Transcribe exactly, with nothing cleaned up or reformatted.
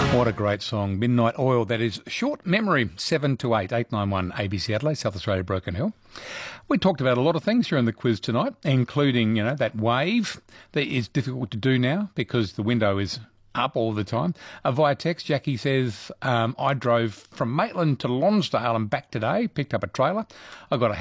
What a great song. Midnight Oil, that is short memory, seven to eight, eight nine one A B C Adelaide, South Australia, Broken Hill. We talked about a lot of things during the quiz tonight, including, you know, that wave that is difficult to do now because the window is up all the time. Uh, via text, Jackie says, um, I drove from Maitland to Lonsdale and back today, picked up a trailer. I got a